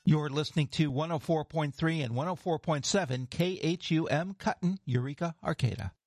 You're listening to 104.3 and 104.7 KHUM Cutton, Eureka, Arcata.